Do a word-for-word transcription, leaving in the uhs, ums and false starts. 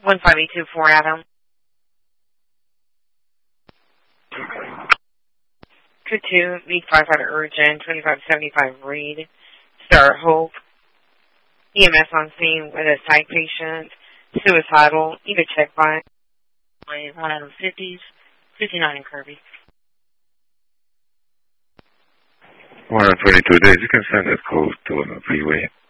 one five eight two four, Adam. Code two, need firefighter urgent, twenty-five seventy-five Reed, Star Hope. E M S on scene with a psych patient, suicidal, need a check by. one out of fifties, fifty-nine in Kirby. one hundred twenty-two days, you can send that code to the freeway.